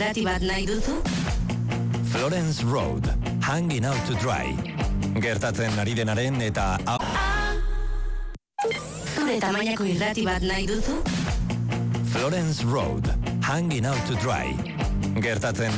irrati bat nahi duzu? Florence Road, hanging out to dry. Gertatzen ari denaren eta... Zure tamainako irrati bat nahi duzu? Florence Road, hanging out to dry. Gertatzen